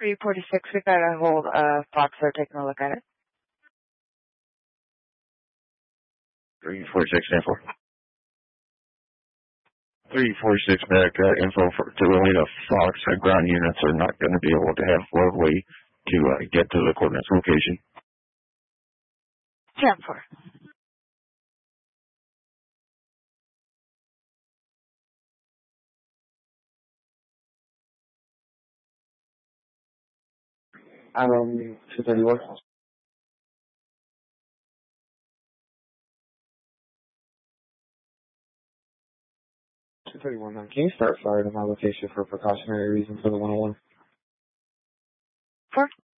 346, we got a hold of Foxer taking a look at it. 346, stand for. 346 back, info to Rowena Fox. Ground units are not going to be able to have roadway to get to the coordinates location. 10-4. I'm 231. 231, man. Can you start firing on my location for precautionary reasons for the 101? 4.